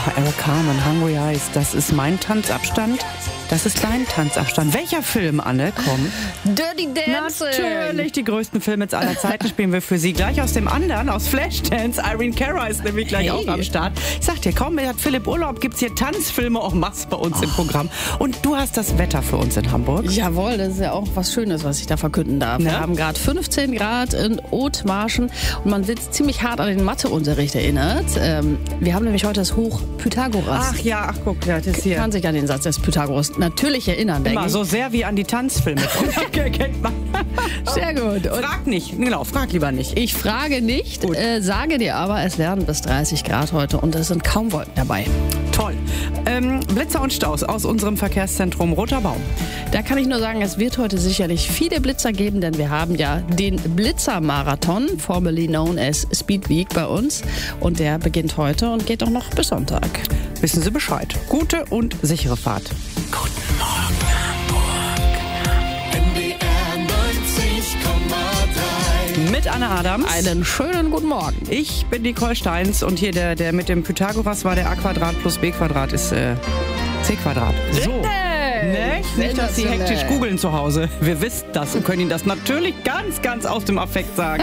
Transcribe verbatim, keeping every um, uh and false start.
Eric Carmen, Hungry Eyes, das ist mein Tanzabstand. Das ist dein Tanzabstand. Welcher Film, Anne? Komm. Dirty Dancing. Natürlich, die größten Filme aller Zeiten spielen wir für Sie. Gleich aus dem anderen, aus Flashdance. Irene Cara ist nämlich gleich Hey. auch am Start. Ich sag dir, komm, hat Philipp Urlaub, gibt's hier Tanzfilme en masse bei uns oh. im Programm. Und du hast das Wetter für uns in Hamburg. Jawohl, das ist ja auch was Schönes, was ich da verkünden darf. Ja? Wir haben gerade fünfzehn Grad in Othmarschen und man wird ziemlich hart an den Matheunterricht erinnert. Ähm, wir haben nämlich heute das Hoch Pythagoras. Ach ja, ach guck, ja, das ist hier. Kann sich an den Satz des Pythagoras natürlich erinnern, denke Immer ich. so sehr wie an die Tanzfilme. Kennt man. Sehr gut. Und Frag nicht, genau, frag lieber nicht. ich frage nicht, äh, sage dir aber, es werden bis dreißig Grad heute und es sind kaum Wolken dabei. Toll. Ähm, Blitzer und Staus aus unserem Verkehrszentrum Roter Baum. Da kann ich nur sagen, es wird heute sicherlich viele Blitzer geben, denn wir haben ja den Blitzermarathon, formerly known as Speed Week bei uns. Und der beginnt heute und geht auch noch bis Sonntag. Wissen Sie Bescheid. Gute und sichere Fahrt. Guten Morgen, Hamburg. N D R neunzig Komma drei. Mit Anne Adams. Einen schönen guten Morgen. Ich bin Nicole Steins und hier der, der mit dem Pythagoras war der a Quadrat plus b Quadrat ist äh, c Quadrat. So. Nicht, nicht, dass Sie hektisch googeln zu Hause. Wir wissen das und können Ihnen das natürlich ganz, ganz aus dem Affekt sagen.